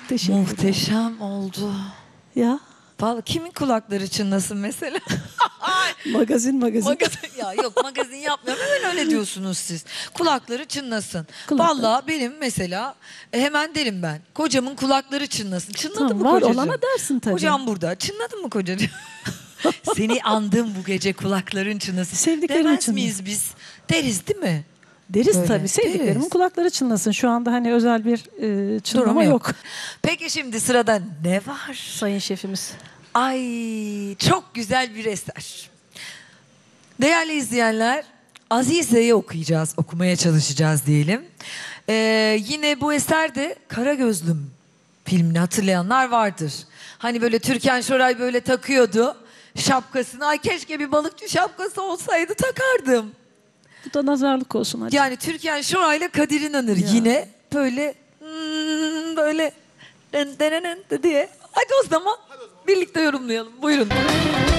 Teşekkür ederim. Muhteşem oldu. Ya Vallahi kimin kulakları çınlasın mesela? magazin. Magazin ya yok magazin yapmıyorum. Hemen öyle diyorsunuz siz. Kulakları çınlasın. Kulakları. Vallahi benim mesela hemen derim ben. Kocamın kulakları çınlasın. Çınladı Tamam, mı var kocacığım? olana dersin tabii. Kocam burada. Çınladı mı kocacığım? Seni andım bu gece kulakların çınlasın. Sevdiklerim Demez çınlasın. miyiz biz? Deriz değil mi? Deriz Böyle, tabii. Sevdiklerimin deriz. kulakları çınlasın. Şu anda hani özel bir çınlama Durum yok. Peki şimdi sırada ne var? Sayın şefimiz. Ay çok güzel bir eser. Değerli izleyenler, Azize'yi okuyacağız, okumaya çalışacağız diyelim. Yine bu eser de Karagözlüm filmini hatırlayanlar vardır. Hani böyle Türkan Şoray böyle takıyordu şapkasını. Ay keşke bir balıkçı şapkası olsaydı takardım. Bu da nazarlık olsun hadi. Yani Türkan Şoray'la Kadir İnanır Ya. yine böyle böyle diye. Hadi o zaman birlikte yorumlayalım. Buyurun.